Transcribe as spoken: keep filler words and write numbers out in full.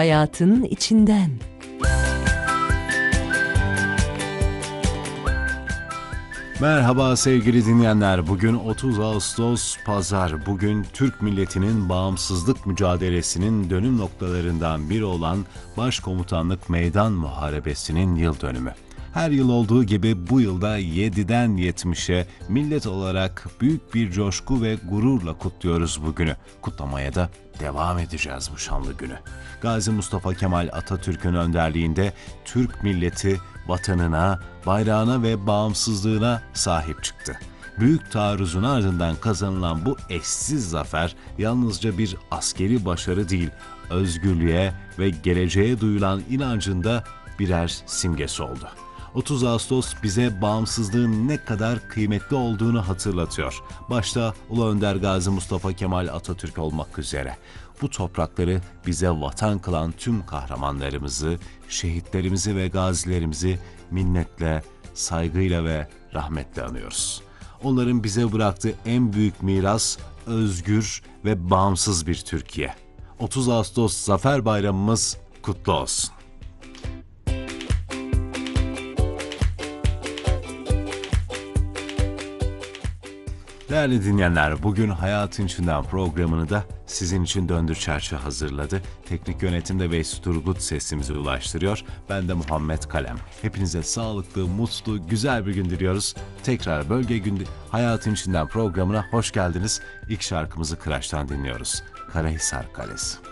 hayatın içinden. Merhaba sevgili dinleyenler. Bugün otuz Ağustos Pazar. Bugün Türk milletinin bağımsızlık mücadelesinin dönüm noktalarından biri olan Başkomutanlık Meydan Muharebesi'nin yıl dönümü. Her yıl olduğu gibi bu yılda yediden yetmişe millet olarak büyük bir coşku ve gururla kutluyoruz bugünü. Kutlamaya da devam edeceğiz bu şanlı günü. Gazi Mustafa Kemal Atatürk'ün önderliğinde Türk milleti vatanına, bayrağına ve bağımsızlığına sahip çıktı. Büyük taarruzun ardından kazanılan bu eşsiz zafer yalnızca bir askeri başarı değil, özgürlüğe ve geleceğe duyulan inancın da birer simgesi oldu. otuz Ağustos bize bağımsızlığın ne kadar kıymetli olduğunu hatırlatıyor. Başta Ulu Önder Gazi Mustafa Kemal Atatürk olmak üzere. Bu toprakları bize vatan kılan tüm kahramanlarımızı, şehitlerimizi ve gazilerimizi minnetle, saygıyla ve rahmetle anıyoruz. Onların bize bıraktığı en büyük miras özgür ve bağımsız bir Türkiye. otuz Ağustos Zafer Bayramımız kutlu olsun. Değerli dinleyenler, bugün Hayatın İçinden programını da sizin için Döndür Çerçi hazırladı. Teknik yönetimde Veysi Turgut sesimizi ulaştırıyor. Ben de Muhammed Kalem. Hepinize sağlıklı, mutlu, güzel bir gün diliyoruz. Tekrar Bölge Gündü Hayatın İçinden programına hoş geldiniz. İlk şarkımızı Kıraç'tan dinliyoruz. Karahisar Kalesi.